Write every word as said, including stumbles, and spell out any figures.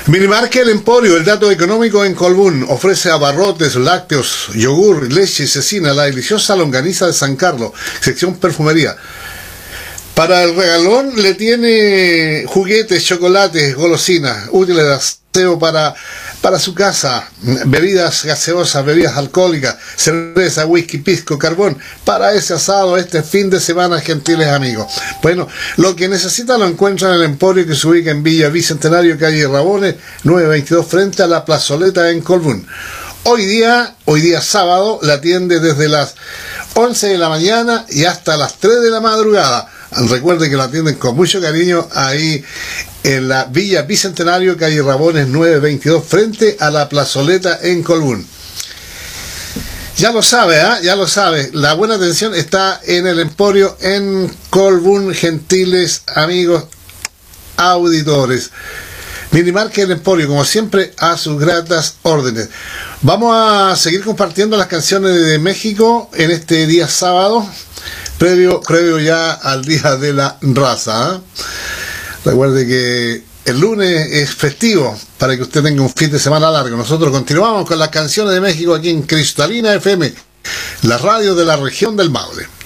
Minimarket El Emporio, el dato económico en Colbún, ofrece abarrotes, lácteos, yogur, leche y cecina, la deliciosa longaniza de San Carlos, sección perfumería. Para el regalón le tiene juguetes, chocolates, golosinas, útiles de aseo para, para su casa, bebidas gaseosas, bebidas alcohólicas, cerveza, whisky, pisco, carbón, para ese asado este fin de semana, gentiles amigos. Bueno, lo que necesita lo encuentran en el Emporio, que se ubica en Villa Bicentenario, calle Rabones, nueve veintidós, frente a la plazoleta en Colbún. Hoy día, hoy día sábado, la atiende desde las once de la mañana y hasta las tres de la madrugada. Recuerden que la atienden con mucho cariño ahí en la Villa Bicentenario, calle Rabones nueve veintidós, frente a la plazoleta en Colbún. Ya lo sabe, ¿eh? Ya lo sabe. La buena atención está en el Emporio en Colbún, gentiles amigos auditores. Minimarket El Emporio, como siempre, a sus gratas órdenes. Vamos a seguir compartiendo las canciones de México en este día sábado, previo, previo ya al Día de la Raza. ¿eh? Recuerde que el lunes es festivo para que usted tenga un fin de semana largo. Nosotros continuamos con las canciones de México aquí en Cristalina F M, la radio de la región del Maule.